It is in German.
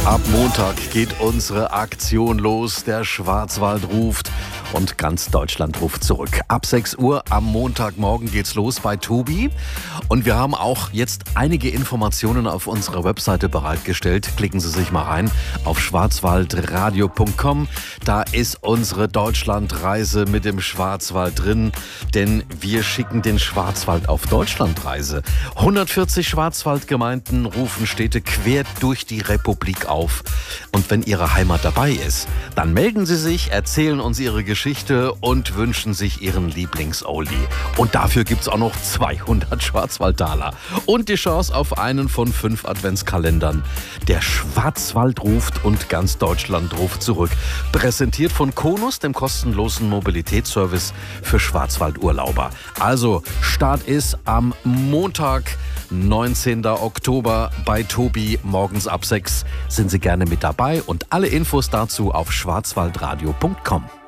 Ab Montag geht unsere Aktion los. Der Schwarzwald ruft und ganz Deutschland ruft zurück. Ab 6 Uhr am Montagmorgen geht's los bei Tobi. Und wir haben auch jetzt einige Informationen auf unserer Webseite bereitgestellt. Klicken Sie sich mal rein auf schwarzwaldradio.com. Da ist unsere Deutschlandreise mit dem Schwarzwald drin, denn wir schicken den Schwarzwald auf Deutschlandreise. 140 Schwarzwaldgemeinden rufen Städte quer durch die Republik auf. Und wenn Ihre Heimat dabei ist, dann melden Sie sich, erzählen uns Ihre Geschichte und wünschen sich Ihren Lieblings-Oldie. Und dafür gibt's auch noch 200 Schwarzwaldtaler und die Chance auf einen von 5 Adventskalendern. Der Schwarzwald ruft und ganz Deutschland ruft zurück. Präsentiert von Konus, dem kostenlosen Mobilitätsservice für Schwarzwaldurlauber. Also, Start ist am Montag, 19. Oktober bei Tobi, morgens ab 6. Sind Sie gerne mit dabei und alle Infos dazu auf schwarzwaldradio.com.